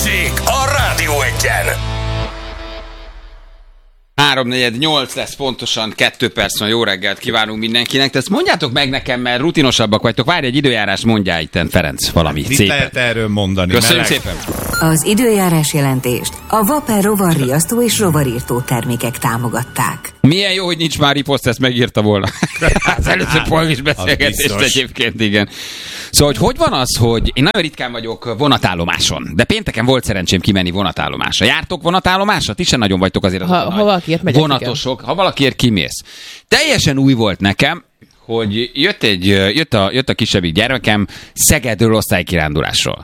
Balázsék a Rádió Egyen. 3:48 lesz pontosan, 2 perc van, jó reggelt kívánunk mindenkinek. Te ezt mondjátok meg nekem, mert rutinosabbak vagytok. Várj, egy időjárás mondjál itten, Ferenc, valami mit szépen. lehet erről mondani? Köszönjük szépen. Az időjárás jelentést a Vaper rovarriasztó és rovarírtó termékek támogatták. Milyen jó, hogy nincs már riposzt, ezt megírta volna. Az előző polgis beszélgetést egyébként, igen. Szóval, hogy van az, hogy én nagyon ritkán vagyok vonatállomáson, de pénteken volt szerencsém kimenni vonatállomásra. Jártok vonatállomásra? Ti sem nagyon vagytok azért ha valakiért megyek, vonatosok. Igen. Ha valakiért kimész. Teljesen új volt nekem, hogy jött a kisebbik gyermekem Szegedről osztálykirándulásról.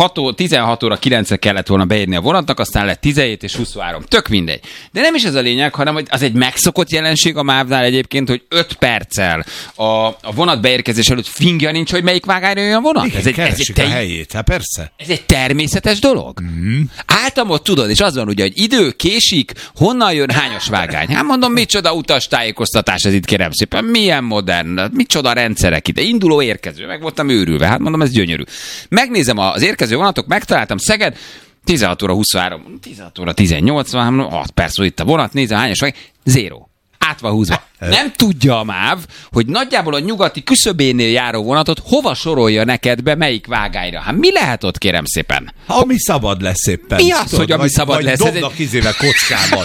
16 óra 9-re kellett volna beérni a vonatnak, aztán lett 17 és 23. Tök mindegy. De nem is ez a lényeg, hanem hogy az egy megszokott jelenség a MÁV-nál egyébként, hogy 5 perccel a vonat beérkezés előtt fingja nincs, hogy melyik vágányra jön a vonat. Igen, ez egy a helyét, hát persze. Ez egy természetes dolog. Mm-hmm. Álltam ott, tudod, és az van ugye, hogy idő késik, honnan jön hányas vágány. Hát mondom, micsoda utastájékoztatás ez itt, kérem szépen, milyen modern, micsoda rendszerek ide, induló, érkező, meg voltam őrülve, hát mondom, ez gyönyörű. Megnézem az érkező vonatok, megtaláltam Szeged, 16 óra 23, 16 óra 18, 6 perc, hogy itt a vonat, nézem, hányas vágány, 0. Át van húzva. Nem tudja a MÁV, hogy nagyjából a nyugati küszöbénél járó vonatot hova sorolja neked be, melyik vágányra. Hát mi lehet ott, kérem szépen? Ami szabad lesz éppen. Mi az, hogy ami szabad lesz? Vagy dobnak izével, kockával.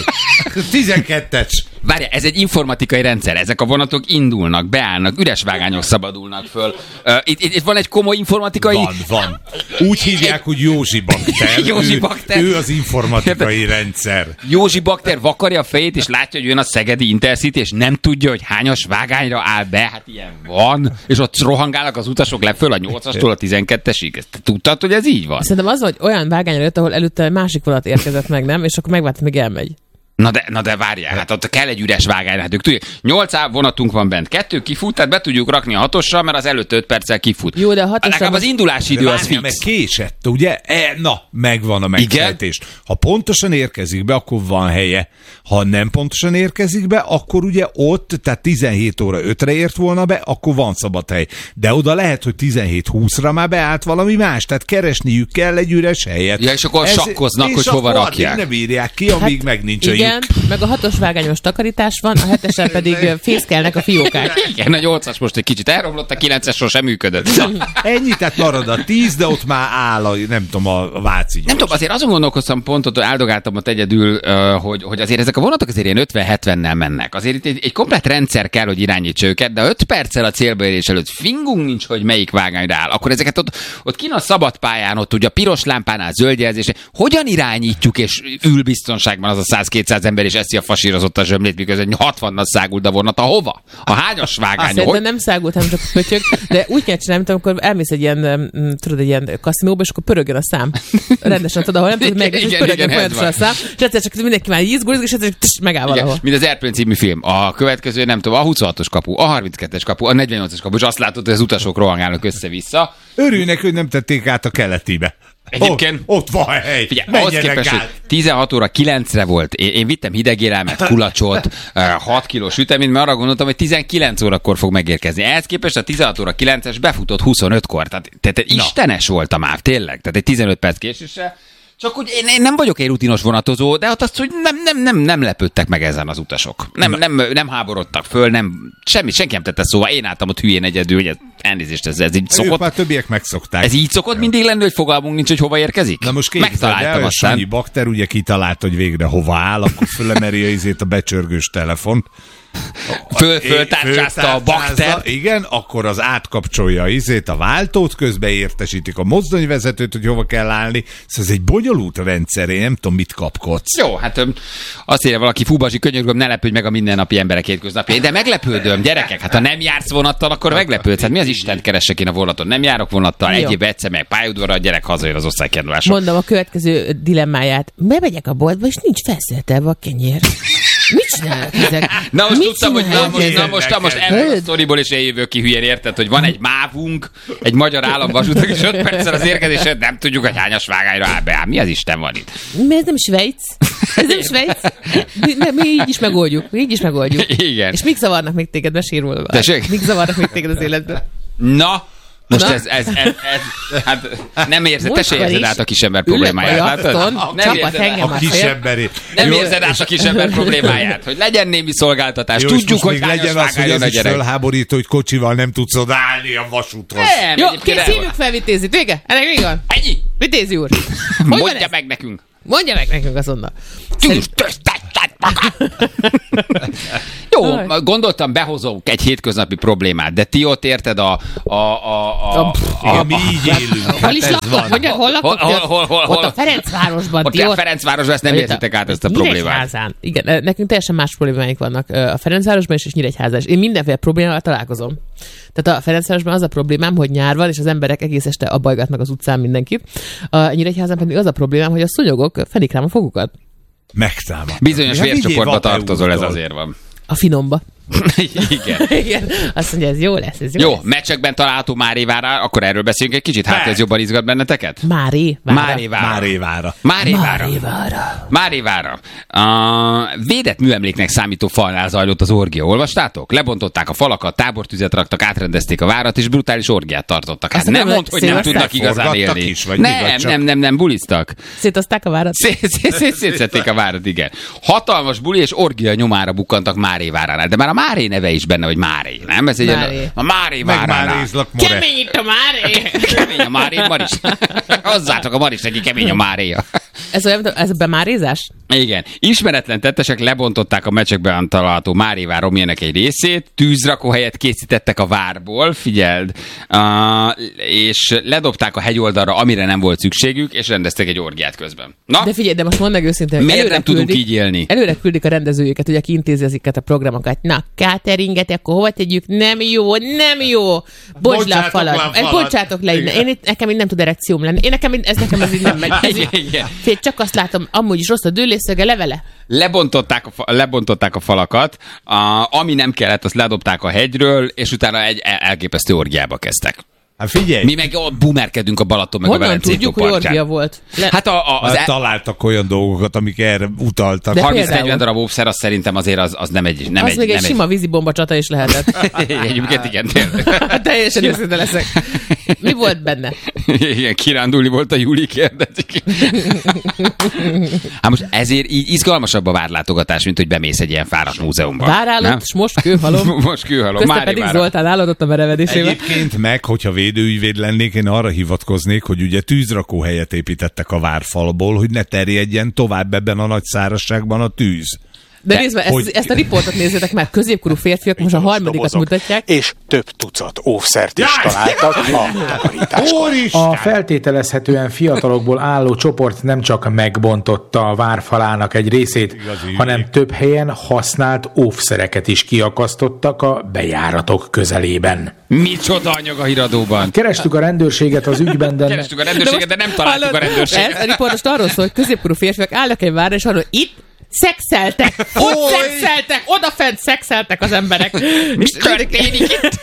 12-es. Várja, ez egy informatikai rendszer. Ezek a vonatok indulnak, beállnak, üres vágányok szabadulnak föl. Itt van egy komoly informatikai... Van. Úgy hívják, hogy Józsi Bakter. Józsi Bakter. Ő az informatikai rendszer. Józsi Bakter vakarja a fejét, és látja, hogy jön a szegedi Intercity, és nem tudja, hogy hányas vágányra áll be. Hát ilyen van. És ott rohangálnak az utasok leföl a 8-astól a 12-esig. Te tudtad, hogy ez így van? Szerintem az, hogy olyan vágányra jött, ahol előtte egy másik vonat érkezett meg, nem? És akkor megvárt, még elmegy. Na de várjál, hát ott kell egy üres vágány, hát ők tudják. 8 vonatunk van bent, 2 kifut, tehát be tudjuk rakni a 6-osra, mert az előtt 5 perccel kifut. Jó, de a 6-osra... Legalább az indulási idő az fix. Meg késett, ugye? Na, megvan a megfelelés. Ha pontosan érkezik be, akkor van helye. Ha nem pontosan érkezik be, akkor ugye ott, tehát 17 óra 5-re ért volna be, akkor van szabad hely. De oda lehet, hogy 17-20-ra már beállt valami más, tehát keresniük kell egy üres helyet. Ja, és akkor sakkoznak, hogy hova rakják. Nem írják ki, amíg meg nincs a lyuk. Igen, meg a 6-os vágányos takarítás van, a 7-esen pedig fészkelnek a fiókák. Igen, a 8-as most egy kicsit elromlott, a 9-es sosem működött. Ennyi, tehát marad a 10, de ott már áll nem tudom, a Váci. Nem tudom, azért azon gondolkoztam pontot, áldogáltam ott egyedül, hogy azért ezek a vonatok azért ilyen 50-70-nel mennek. Azért itt egy komplett rendszer kell, hogy irányítsa őket, de 5 perccel a célbeérés előtt fingunk nincs, hogy melyik vágányra áll. Akkor ezeket ott kint a szabad pályán, ott ugye a piros lámpánál zöld jelzése, hogyan irányítjuk, és ül biztonságban az a 100-200 ember, és eszi a fasírozott a zsömlét, miközben 60-nal szágult a vonat. Hova? A hányas vágány? Szerintem nem szágult, hanem csak pötyög, de úgy kell csinálni, mint amikor elmész egy ilyen, tudod, egy ilyen kaszinóba, és akkor pörögjön a szám. Rendesen, tudod, ahol nem tudod meg, és pörögjön folyamatosan a szám, és egyszer csak mindenki már izgulzik, és egyszer csak megáll valahol. Mint az Airplane című film. A következő, nem tudom, a 26-os kapu, a 32-es kapu, a 48-as kapu, és azt látod, hogy az utasok rohangálnak össze-vissza. Örülnek, hogy nem tették át a keletibe. Egyébként ott van hely. Figyelj, ahhoz képest, hogy 16 óra 9-re volt, én vittem hidegélelmet, kulacsot, 6 kilós süteményt, mert arra gondoltam, hogy 19 órakor fog megérkezni. Ehhez képest a 16 óra 9-es befutott 25-kor. Tehát istenes volt a MÁV, tényleg. Tehát egy 15 perc késéssel. Csak úgy én nem vagyok egy rutinos vonatozó, de ott azt, hogy nem lepődtek meg ezen az utasok. Nem háborodtak föl, senki nem tette szóval. Én álltam ott hülyén egyedül, hogy elnézést, ez így szokott. Már többiek megszokták. Ez így szokott mindig lenni, hogy fogalmunk nincs, hogy hova érkezik? Na most megtaláltam aztán. Sanyi Bakter ugye kitalálta, hogy végre hova áll, akkor fölemeri a becsörgős telefont. Föltárcsázta a Bakter. Igen, akkor az átkapcsolja a váltót, közben értesítik a mozdonyvezetőt, hogy hova kell állni. Szóval ez egy bonyolult rendszer, én nem tudom, mit kapkodsz. Jó, hát azt írja valaki, Fúbasi, könyörgöm, ne lepődj meg a mindennapi emberek hétköznapjai. De meglepődöm, gyerekek, hát ha nem jársz vonattal, akkor meglepődsz. Hát mi az Istent keressek én a vonaton? Nem járok vonattal, egyéb egyszer meg pályaudvarra, a gyerek hazajön az osztálykirándulásra. Mondom a következő dilemmáját. Bemegyek a boltba, és nincs felszerelve a kenyér. Mit csinálnak ezek? Na most tudtam, hogy most ebből a sztoriból is eljövök ki hülyen, érted, hogy van egy mávunk, egy magyar államvasútak, és 5 perccel az érkezésre nem tudjuk, hogy hányas vágányra áll be. Mi az Isten van itt? Mi ez nem Svájc? Ez nem Svájc? Mi így is megoldjuk. Igen. És mik zavarnak még téged? Mesélj róla. Tessék? Mik zavarnak még téged az életben? Na, Most ez hát nem érzed, te se érzed át a kisember problémáját. A kisemberét. Nem érzed át a kisember problémáját, hogy legyen némi szolgáltatás. Jó, tudjuk, hogy legyen az, hogy az is fölháborító, hogy kocsival nem tudsz odaállni a vasúthoz. Jó, szívjuk fel Vitézit, vége? Ennek vége van? Ennyi. Vitézi úr. Mondja meg nekünk. Mondja meg nekünk azonnal. Jó, gondoltam, behozok egy hétköznapi problémát, de ti ott érted mi így élünk. Hol is laktok? Hol laktok? Ott a Ferencvárosban. Ott a Ferencvárosban ezt nem értitek át ezt a problémát. Igen, nekünk teljesen más problémáink vannak a Ferencvárosban és Nyíregyházán. Én mindenféle problémával találkozom. Tehát a Ferencvárosban az a problémám, hogy nyár van, és az emberek egész este abbajgatnak az utcán mindenkit. A Nyíregyházán pedig az a problémám, hogy a szúnyogok fenik rám a fogukat. Megtámad. Bizonyos vércsoportba tartozol, ez azért van. A finomba. Igen. Azt mondja, ez jó lesz. Ez jó, meccsekben található Márévára, akkor erről beszélünk egy kicsit, hát ez jobban izgat benneteket? Márévára. Védett műemléknek számító falnál zajlott az orgia, olvastátok? Lebontották a falakat, tábortüzet raktak, átrendezték a várat, és brutális orgiát tartottak. Hát nem mondd, hogy nem tudnak igazán élni. Nem, buliztak. Szétozták a várat? Szétszették a várat, igen. Hatalmas buli és orgia nyomára bukkantak Máréváránál, de már a Máré neve is benne, hogy Máré, nem? Ez egy a Máré váránál. Kemény itt a Máré! Kemény a Máré, Maris. Hozzátok a Maris, neki kemény a Máréja. Ez bemárézás? Igen. Ismeretlen tettesek lebontották a meccsekben található Márévár romjának egy részét, tűzrakóhelyet készítettek a várból, figyeld, és ledobták a hegyoldalra, amire nem volt szükségük, és rendeztek egy orgiát közben. Na? De figyelj, de most mondd meg őszintén, miért nem tudunk így élni? Előre küldik a rendezőjüket, hogy aki intézi ezeket a programokat. Na, cateringet, akkor hova tegyük? Nem jó. Bocs le a falat. Bocsátok le innen. Nekem így nem tud erekcióm lenni. Nekem ez így nem megy. Fél, csak azt látom, amúgy is rossz a dőlészöge, levele. Lebontották a falakat, ami nem kellett, azt ledobták a hegyről, és utána egy elképesztő orgiába kezdtek. Hát figyelj! Mi meg bumerkedünk a Balaton meg honnan a Velencé tudjuk, hogy orgia volt? Hát találtak olyan dolgokat, amik erre utaltak. 30-40 darab óvszer, az szerintem azért az nem egy... Nem az még egy sima vízibomba csata is lehetett. Egyébként igen, tényleg. Teljesen őszinte leszek. Mi volt benne? Igen, kirándulni volt a Júli, kérdezik. Hát most ezért így izgalmasabb a várlátogatás, mint hogy bemész egy ilyen fáradt múzeumba. Várállat, és most kőhalom. Most kőhalom. Közte pedig Zoltán álladott a merevedésével. Egyébként meg, hogyha védőügyvéd lennék, én arra hivatkoznék, hogy ugye tűzrakóhelyet építettek a várfalból, hogy ne terjedjen tovább ebben a nagy szárazságban a tűz. De nézd meg, ezt a riportot nézzétek meg, középkorú férfiak most a harmadikat mutatják. És több tucat óvszert is találtak a takarításkor. A feltételezhetően fiatalokból álló csoport nem csak megbontotta a várfalának egy részét, hanem több helyen használt óvszereket is kiakasztottak a bejáratok közelében. Micsoda anyag a híradóban? Kerestük a rendőrséget az ügyben, de nem találtuk a rendőrséget. Ez a riport most arról szól, hogy középkorú férfiak állnak egy várra, és arról itt szexeltek! Ott szexeltek! Odafent szexeltek az emberek! Mi történik itt?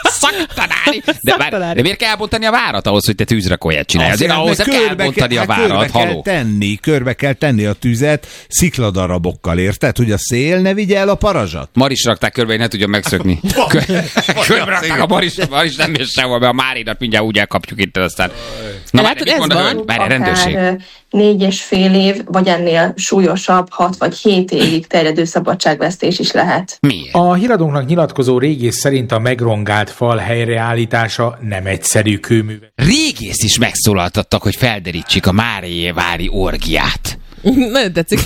Szaktanári! De miért kell elbontani a várat ahhoz, hogy te tűzrakóját csinálj? Azért ahhoz kell elbontani a várat, haló. Körbe kell tenni a tüzet szikladarabokkal, érted? Hogy a szél ne vigye el a parazsat. Maris rakták körbe, hogy ne tudjon megszökni. Körbe rakták a Maris nem mész sehol, mert a Márinat mindjárt úgy elkapjuk itt, aztán... Na, látod, ez van. Várj, rendőrség. 4,5 év, vagy ennél súlyosabb, 6 vagy 7 évig terjedő szabadságvesztés is lehet. Miért? A híradónknak nyilatkozó régész szerint a megrongált fal helyreállítása nem egyszerű kőműve. Régész is megszólaltattak, hogy felderítsék a Márévári orgiát. Nagyon tetszik.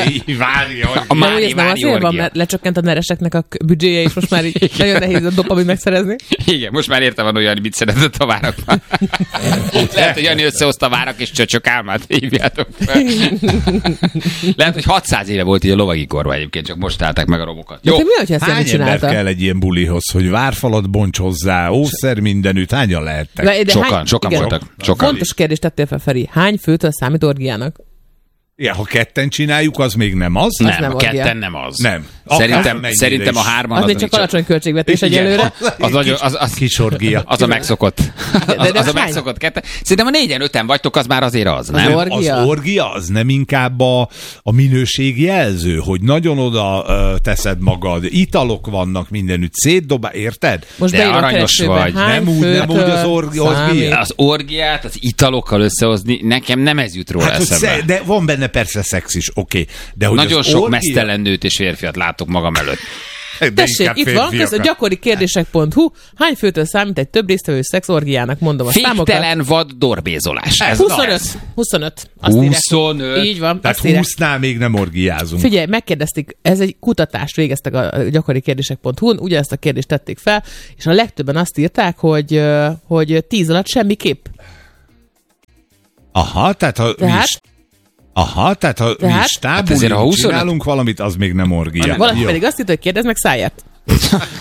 A Márévári orgia. Van, mert lecsökkent a nereseknek a büdzséje, és most már így nagyon nehéz a dopamin megszerezni. Igen, most már értem, hogy Jani mit szeretett a várakban. Lehet, hogy Jani összehozta a várak és csöcsök álmát, hívjátok fel. Lehet, hogy 600 éve volt így a lovagi korban egyébként, csak most állták meg a romokat. Jó. De mi, hogyha ezt hány ember kell egy ilyen bulihoz, hogy várfalat bonts hozzá, óvszer mindenütt, hányan lehettek? Sokan voltak. Fontos kérdést tettél fel, Feri. Hány főtől számít orgiának? Ja, ha ketten csináljuk, az még nem az? Nem, nem a orgia. ketten nem az. Nem. Szerintem a hárman Az még csak alacsony költségvetés egyelőre. Az kis orgia. az a megszokott. de Az a hány? megszokott ketten. Szerintem a 4-5-en vagytok, az már azért az, nem? orgia? Az orgia az nem inkább a minőség jelző, hogy nagyon oda teszed magad, italok vannak mindenütt, szétdobál, érted? Most De beírom a aranyos keresőbe, vagy. hány Nem úgy főtől az orgia. számít? Az orgiát, az italokkal összehozni, nekem nem ez jut róla Hát, eszembe. de van benne persze szex is, oké. De hogy Nagyon az sok orgia- meztelen nőt és férfiat látok magam előtt. De Tessék, inkább itt van, férfiakat. gyakori kérdések.hu. Hány főtől számít egy több résztvevő szex orgiának? Mondom a számokat. Féktelen vad dorbézolás. Ez 25. Azt írják. 25. Így van, Tehát azt írják. 20-nál még nem orgiázunk. Figyelj, megkérdezték, ez egy kutatást végeztek a gyakori kérdések.hu-n, ugyanezt a kérdést tették fel, és a legtöbben azt írták, hogy 10 alatt semmiképp. Aha, tehát ha mi Tehát? is... Aha, tehát ha mi Tehát? is Hát ezért, ha tábulunk, 25 csinálunk valamit, az még nem orgia. Valaki Jó. pedig azt írta, hogy kérdezd meg száját.